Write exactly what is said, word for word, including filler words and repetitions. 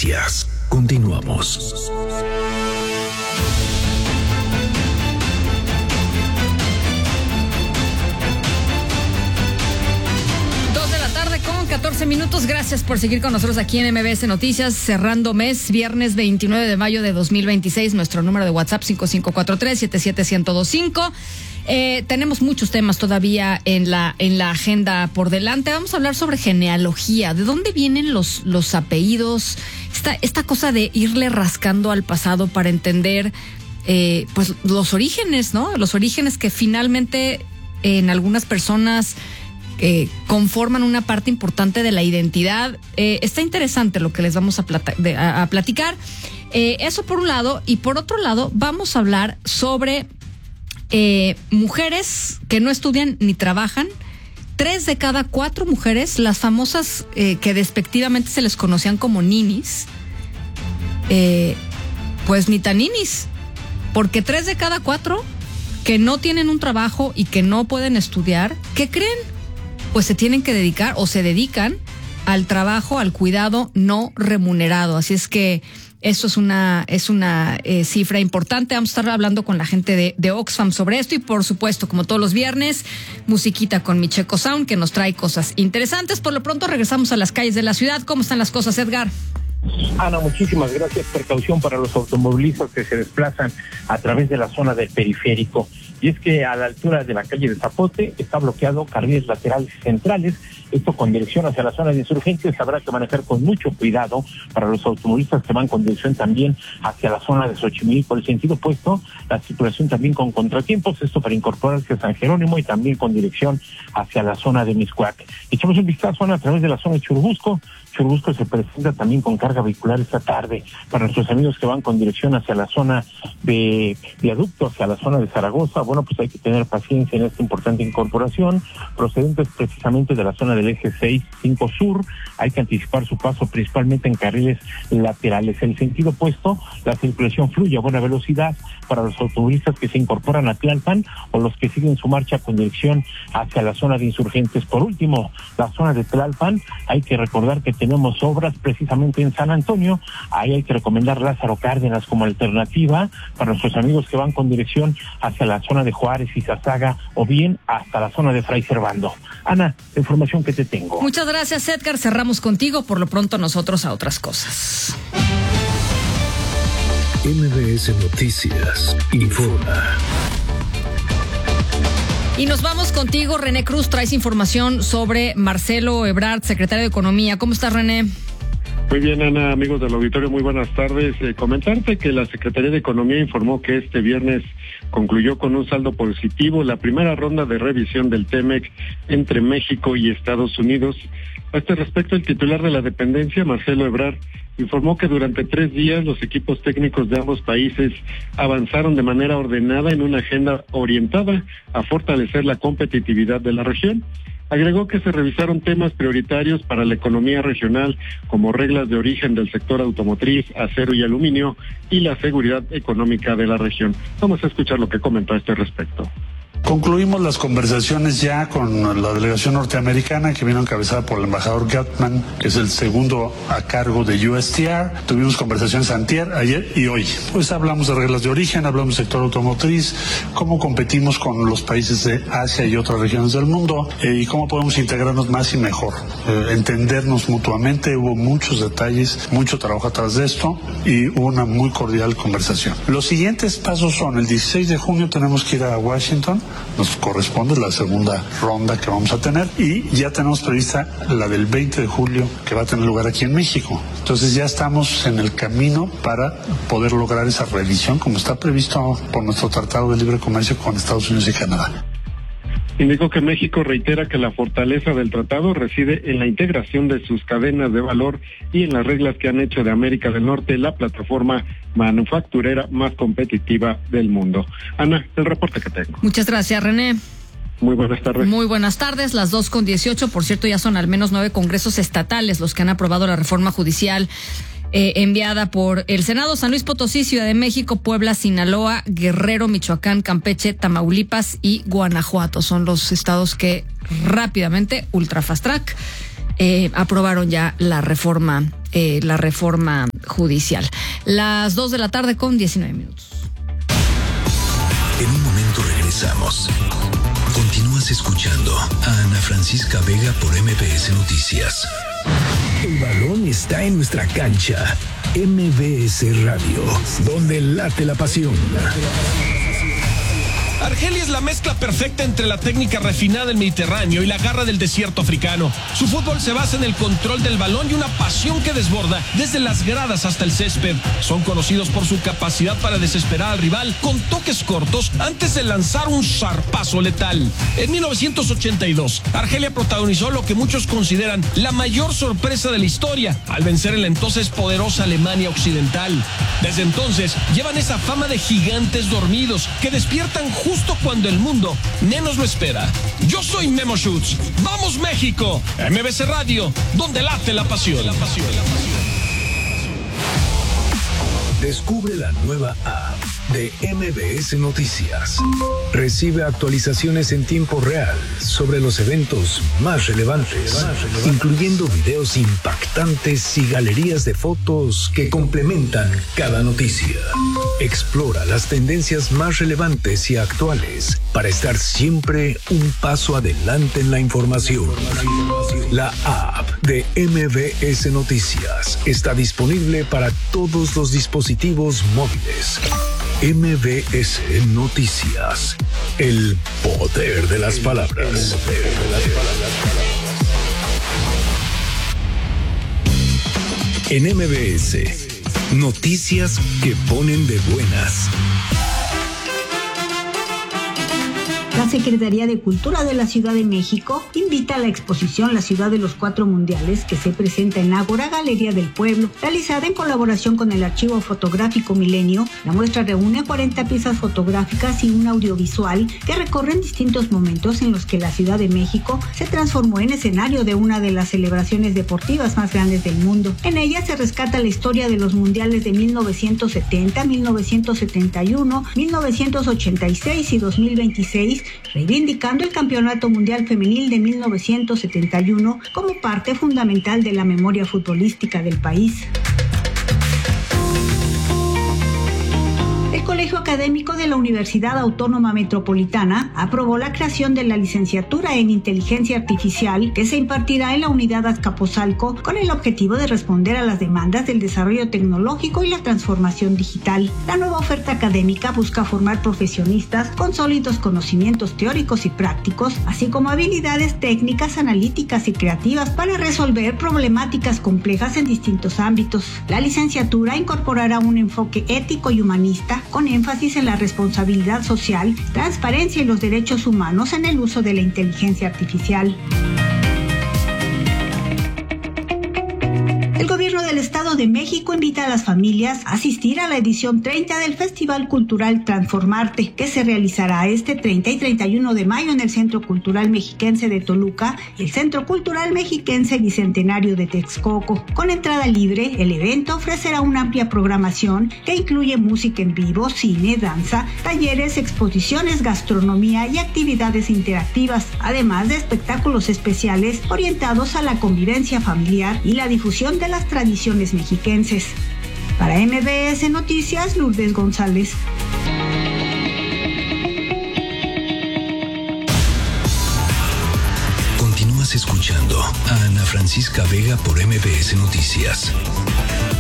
Noticias. Continuamos. catorce minutos, gracias por seguir con nosotros aquí en M B S Noticias, cerrando mes, viernes veintinueve de mayo de dos mil veintiséis, nuestro número de WhatsApp cinco cinco cuatro tres, siete siete uno cero dos cinco. Eh, tenemos muchos temas todavía en la en la agenda por delante. Vamos a hablar sobre genealogía, de dónde vienen los, los apellidos, esta, esta cosa de irle rascando al pasado para entender eh, pues los orígenes, ¿no? Los orígenes que finalmente en algunas personas Eh, conforman una parte importante de la identidad. Eh, está interesante lo que les vamos a, plata- de, a, a platicar. Eh, eso por un lado. Y por otro lado, vamos a hablar sobre eh, mujeres que no estudian ni trabajan. Tres de cada cuatro mujeres, las famosas eh, que despectivamente se les conocían como ninis, eh, pues ni tan ninis. Porque tres de cada cuatro que no tienen un trabajo y que no pueden estudiar, ¿qué creen? Pues se tienen que dedicar o se dedican al trabajo, al cuidado no remunerado. Así es que eso es una es una eh, cifra importante. Vamos a estar hablando con la gente de, de Oxfam sobre esto y, por supuesto, como todos los viernes, musiquita con Micheco Sound, que nos trae cosas interesantes. Por lo pronto regresamos a las calles de la ciudad. ¿Cómo están las cosas, Edgar? Ana, muchísimas gracias. Precaución para los automovilistas que se desplazan a través de la zona del periférico. Y es que a la altura de la calle de Zapote está bloqueado carriles laterales y centrales. Esto con dirección hacia la zona de Insurgentes. Habrá que manejar con mucho cuidado para los automovilistas que van con dirección también hacia la zona de Xochimilco. Por el sentido opuesto, la circulación también con contratiempos. Esto para incorporarse a San Jerónimo y también con dirección hacia la zona de Mixcoac. Echamos un vistazo, Ana, a través de la zona de Churubusco. Churubusco se presenta también con carga vehicular esta tarde. Para nuestros amigos que van con dirección hacia la zona de Viaducto, hacia la zona de Zaragoza, bueno, pues hay que tener paciencia en esta importante incorporación. Procedentes precisamente de la zona del eje seis cinco Sur, hay que anticipar su paso principalmente en carriles laterales. En el sentido opuesto, la circulación fluye a buena velocidad para los automovilistas que se incorporan a Tlalpan o los que siguen su marcha con dirección hacia la zona de Insurgentes. Por último, la zona de Tlalpan, hay que recordar que tenemos obras precisamente en San Antonio. Ahí hay que recomendar Lázaro Cárdenas como alternativa para nuestros amigos que van con dirección hacia la zona de Juárez y Zazaga o bien hasta la zona de Fray Servando. Ana, la información que te tengo. Muchas gracias, Edgar. Cerramos contigo. Por lo pronto nosotros a otras cosas. M B S Noticias informa. Y nos vamos contigo, René Cruz. Traes información sobre Marcelo Ebrard, secretario de Economía. ¿Cómo estás, René? Muy bien, Ana, amigos del auditorio, muy buenas tardes. Eh, comentarte que la Secretaría de Economía informó que este viernes concluyó con un saldo positivo la primera ronda de revisión del TEMEC entre México y Estados Unidos. A este respecto, el titular de la dependencia, Marcelo Ebrard, informó que durante tres días los equipos técnicos de ambos países avanzaron de manera ordenada en una agenda orientada a fortalecer la competitividad de la región. Agregó que se revisaron temas prioritarios para la economía regional, como reglas de origen del sector automotriz, acero y aluminio, y la seguridad económica de la región. Vamos a escuchar lo que comentó a este respecto. Concluimos las conversaciones ya con la delegación norteamericana, que vino encabezada por el embajador Gutman, que es el segundo a cargo de U S T R. Tuvimos conversaciones antier, ayer y hoy. Pues hablamos de reglas de origen, hablamos del sector automotriz, cómo competimos con los países de Asia y otras regiones del mundo, eh, y cómo podemos integrarnos más y mejor, eh, entendernos mutuamente. Hubo muchos detalles, mucho trabajo atrás de esto y hubo una muy cordial conversación. Los siguientes pasos son: el dieciséis de junio tenemos que ir a Washington, nos corresponde la segunda ronda que vamos a tener, y ya tenemos prevista la del veinte de julio, que va a tener lugar aquí en México. Entonces ya estamos en el camino para poder lograr esa revisión como está previsto por nuestro Tratado de Libre Comercio con Estados Unidos y Canadá. Indicó que México reitera que la fortaleza del tratado reside en la integración de sus cadenas de valor y en las reglas que han hecho de América del Norte la plataforma manufacturera más competitiva del mundo. Ana, el reporte que tengo. Muchas gracias, René. Muy buenas tardes. Muy buenas tardes, las dos con dieciocho. Por cierto, ya son al menos nueve congresos estatales los que han aprobado la reforma judicial Eh, enviada por el Senado. San Luis Potosí, Ciudad de México, Puebla, Sinaloa, Guerrero, Michoacán, Campeche, Tamaulipas y Guanajuato. Son los estados que rápidamente, ultra fast track, eh, aprobaron ya la reforma, eh, la reforma judicial. Las dos de la tarde con diecinueve minutos. En un momento regresamos. Continúas escuchando a Ana Francisca Vega por M B S Noticias. El balón está en nuestra cancha. M B S Radio, donde late la pasión. Argelia es la mezcla perfecta entre la técnica refinada del Mediterráneo y la garra del desierto africano. Su fútbol se basa en el control del balón y una pasión que desborda desde las gradas hasta el césped. Son conocidos por su capacidad para desesperar al rival con toques cortos antes de lanzar un zarpazo letal. En mil novecientos ochenta y dos, Argelia protagonizó lo que muchos consideran la mayor sorpresa de la historia, al vencer en la entonces poderosa Alemania Occidental. Desde entonces, llevan esa fama de gigantes dormidos que despiertan justo justo cuando el mundo menos lo espera. Yo soy Memo Schutz. ¡Vamos México! M B C Radio, donde late la pasión. La pasión, la pasión. Descubre la nueva app de M B S Noticias. Recibe actualizaciones en tiempo real sobre los eventos más relevantes, más relevantes, incluyendo videos impactantes y galerías de fotos que complementan cada noticia. Explora las tendencias más relevantes y actuales para estar siempre un paso adelante en la información. La app de M B S Noticias está disponible para todos los dispositivos móviles. M B S Noticias. El poder de las palabras. En M B S, noticias que ponen de buenas. La Secretaría de Cultura de la Ciudad de México invita a la exposición La Ciudad de los Cuatro Mundiales, que se presenta en Ágora Galería del Pueblo. Realizada en colaboración con el Archivo Fotográfico Milenio, la muestra reúne cuarenta piezas fotográficas y un audiovisual que recorren distintos momentos en los que la Ciudad de México se transformó en escenario de una de las celebraciones deportivas más grandes del mundo. En ella se rescata la historia de los mundiales de mil novecientos setenta, mil novecientos setenta y uno, mil novecientos ochenta y seis y dos mil veintiséis, reivindicando el Campeonato Mundial Femenil de mil novecientos setenta y uno como parte fundamental de la memoria futbolística del país. El Colegio Académico de la Universidad Autónoma Metropolitana aprobó la creación de la licenciatura en Inteligencia Artificial que se impartirá en la unidad Azcapotzalco con el objetivo de responder a las demandas del desarrollo tecnológico y la transformación digital. La nueva oferta académica busca formar profesionistas con sólidos conocimientos teóricos y prácticos, así como habilidades técnicas, analíticas y creativas para resolver problemáticas complejas en distintos ámbitos. La licenciatura incorporará un enfoque ético y humanista con énfasis en la responsabilidad social, transparencia y los derechos humanos en el uso de la inteligencia artificial. El gobierno del Estado de México invita a las familias a asistir a la edición treinta del Festival Cultural Transformarte, que se realizará este treinta y treinta y uno de mayo en el Centro Cultural Mexiquense de Toluca y el Centro Cultural Mexiquense Bicentenario de Texcoco. Con entrada libre, el evento ofrecerá una amplia programación que incluye música en vivo, cine, danza, talleres, exposiciones, gastronomía y actividades interactivas, además de espectáculos especiales orientados a la convivencia familiar y la difusión de las tradiciones mexiquenses. Para M B S Noticias, Lourdes González. Continúas escuchando a Ana Francisca Vega por M B S Noticias.